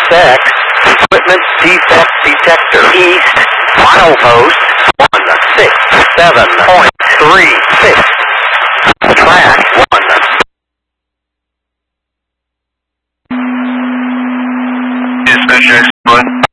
X, equipment defect detector, east, milepost 167.36, track 1. Dispatch X1.